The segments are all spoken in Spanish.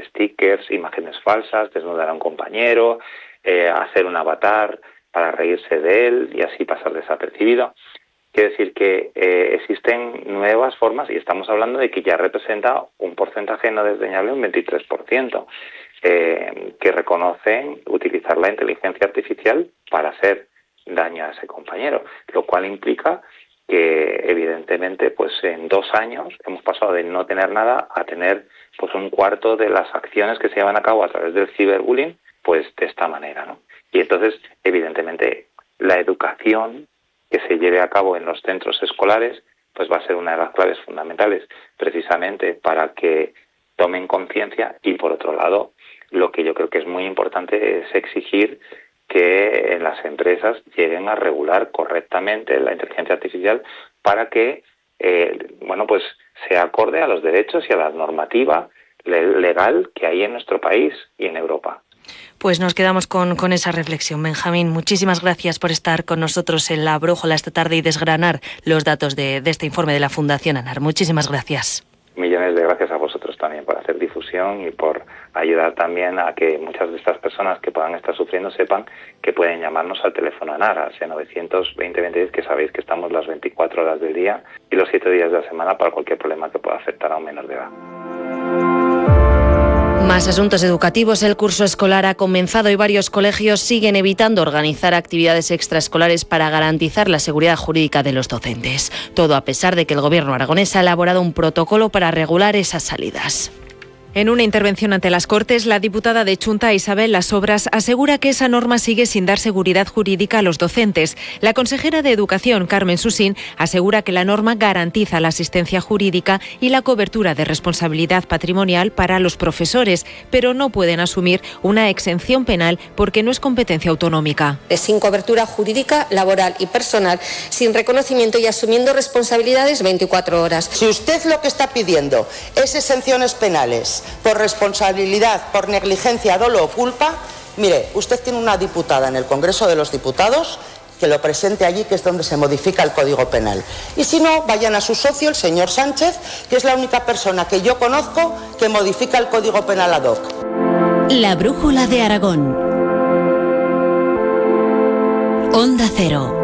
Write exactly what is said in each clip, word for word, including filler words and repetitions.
stickers, imágenes falsas, desnudar a un compañero, eh, hacer un avatar para reírse de él y así pasar desapercibido. Quiere decir que eh, existen nuevas formas y estamos hablando de que ya representa un porcentaje no desdeñable, un veintitrés por ciento, eh, que reconocen utilizar la inteligencia artificial para hacer daño a ese compañero, lo cual implica que evidentemente pues en dos años hemos pasado de no tener nada a tener pues un cuarto de las acciones que se llevan a cabo a través del ciberbullying pues de esta manera, ¿no? Y entonces evidentemente la educación que se lleve a cabo en los centros escolares pues va a ser una de las claves fundamentales precisamente para que tomen conciencia. Y por otro lado, lo que yo creo que es muy importante es exigir que las empresas lleguen a regular correctamente la inteligencia artificial para que eh, bueno pues sea acorde a los derechos y a la normativa legal que hay en nuestro país y en Europa. Pues nos quedamos con, con esa reflexión. Benjamín, muchísimas gracias por estar con nosotros en La Brújula esta tarde y desgranar los datos de, de este informe de la Fundación ANAR. Muchísimas gracias. Millones de gracias a vosotros también por hacer difusión y por ayudar también a que muchas de estas personas que puedan estar sufriendo sepan que pueden llamarnos al teléfono ANAR, al novecientos veinte veinte diez, que sabéis que estamos las veinticuatro horas del día y los siete días de la semana para cualquier problema que pueda afectar a un menor de edad. Más asuntos educativos. El curso escolar ha comenzado y varios colegios siguen evitando organizar actividades extraescolares para garantizar la seguridad jurídica de los docentes. Todo a pesar de que el Gobierno aragonés ha elaborado un protocolo para regular esas salidas. En una intervención ante las Cortes, la diputada de Chunta, Isabel Las Obras, asegura que esa norma sigue sin dar seguridad jurídica a los docentes. La consejera de Educación, Carmen Susín, asegura que la norma garantiza la asistencia jurídica y la cobertura de responsabilidad patrimonial para los profesores, pero no pueden asumir una exención penal porque no es competencia autonómica. Sin cobertura jurídica, laboral y personal, sin reconocimiento y asumiendo responsabilidades veinticuatro horas. Si usted lo que está pidiendo es exenciones penales por responsabilidad, por negligencia, dolo o culpa, mire, usted tiene una diputada en el Congreso de los Diputados que lo presente allí, que es donde se modifica el Código Penal. Y si no, vayan a su socio, el señor Sánchez, que es la única persona que yo conozco que modifica el Código Penal ad hoc. La Brújula de Aragón. Onda Cero.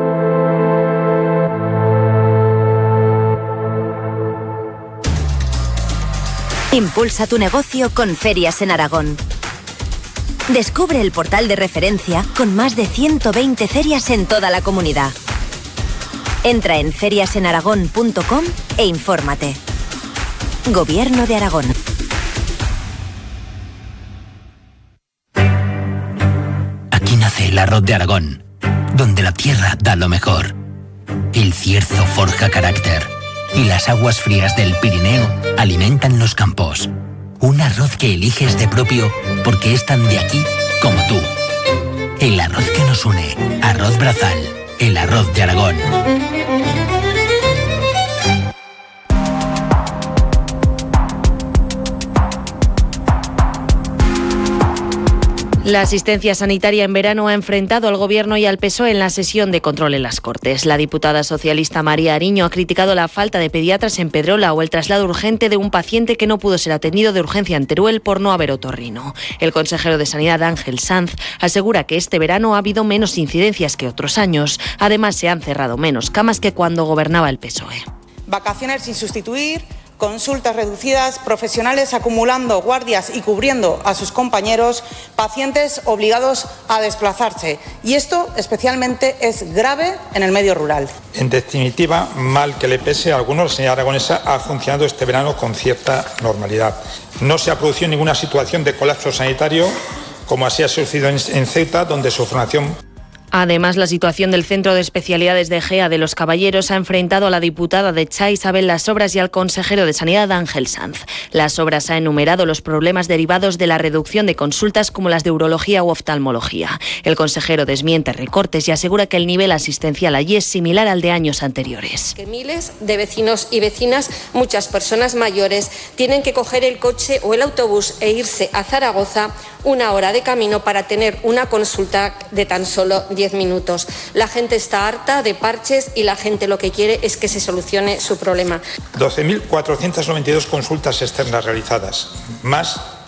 Impulsa tu negocio con Ferias en Aragón. Descubre el portal de referencia con más de ciento veinte ferias en toda la comunidad. Entra en ferias en aragón punto com e infórmate. Gobierno de Aragón. Aquí nace el arroz de Aragón, donde la tierra da lo mejor. El cierzo forja carácter y las aguas frías del Pirineo alimentan los campos. Un arroz que eliges de propio porque es tan de aquí como tú. El arroz que nos une. Arroz Brazal. El arroz de Aragón. La asistencia sanitaria en verano ha enfrentado al Gobierno y al P S O E en la sesión de control en las Cortes. La diputada socialista María Ariño ha criticado la falta de pediatras en Pedrola o el traslado urgente de un paciente que no pudo ser atendido de urgencia en Teruel por no haber otorrino. El consejero de Sanidad, Ángel Sanz, asegura que este verano ha habido menos incidencias que otros años. Además, se han cerrado menos camas que cuando gobernaba el P S O E. Vacaciones sin sustituir, consultas reducidas, profesionales acumulando guardias y cubriendo a sus compañeros, pacientes obligados a desplazarse. Y esto especialmente es grave en el medio rural. En definitiva, mal que le pese a algunos, la señora aragonesa ha funcionado este verano con cierta normalidad. No se ha producido ninguna situación de colapso sanitario, como así ha sucedido en Ceuta, donde su formación... Además, la situación del Centro de Especialidades de Egea de los Caballeros ha enfrentado a la diputada de Cha, Isabel Las Obras, y al consejero de Sanidad, Ángel Sanz. Las Obras ha enumerado los problemas derivados de la reducción de consultas como las de urología u oftalmología. El consejero desmiente recortes y asegura que el nivel asistencial allí es similar al de años anteriores. Que miles de vecinos y vecinas, muchas personas mayores, tienen que coger el coche o el autobús e irse a Zaragoza una hora de camino para tener una consulta de tan solo diez minutos. La gente está harta de parches y la gente lo que quiere es que se solucione su problema. doce mil cuatrocientas noventa y dos consultas externas realizadas, más